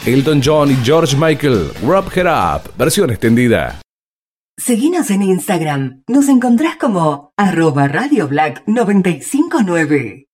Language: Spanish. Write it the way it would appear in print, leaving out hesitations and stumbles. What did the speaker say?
Elton John y George Michael, Wrap Her Up, versión extendida. Seguinos en Instagram. Nos encontrás como @RadioBlack959.